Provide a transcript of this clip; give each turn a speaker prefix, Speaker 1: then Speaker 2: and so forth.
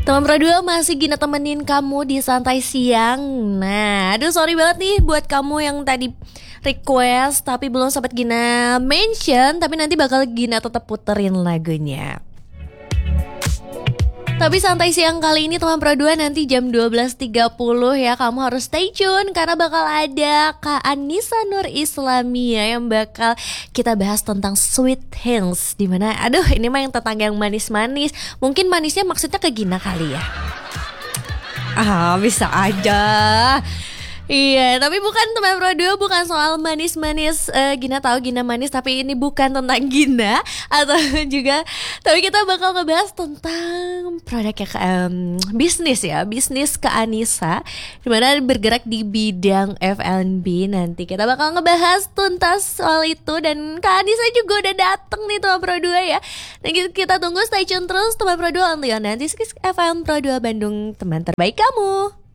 Speaker 1: Teman Pro 2 masih Gina temenin kamu di santai siang. Nah, aduh sorry banget nih buat kamu yang tadi request tapi belum sempat Gina mention, tapi nanti bakal Gina tetap puterin lagunya. Tapi santai siang kali ini teman Pro 2 nanti jam 12.30 ya, kamu harus stay tune karena bakal ada Kak Anissa Nur Islamia yang bakal kita bahas tentang sweet hands. Dimana, aduh ini mah yang tentang yang manis-manis. Mungkin manisnya maksudnya ke Gina kali ya. Bisa aja. Iya, tapi bukan teman Pro 2, bukan soal manis-manis. Gina tahu Gina manis, tapi ini bukan tentang Gina atau juga, tapi kita bakal ngebahas tentang produknya bisnis ya, bisnis ke Anissa, dimana bergerak di bidang F&B. Nanti kita bakal ngebahas tuntas soal itu dan Kak Anissa juga udah dateng nih teman Pro 2 ya. Dan kita tunggu, stay tune terus teman Pro 2 only on 96 FM Pro 2 Bandung, teman terbaik kamu.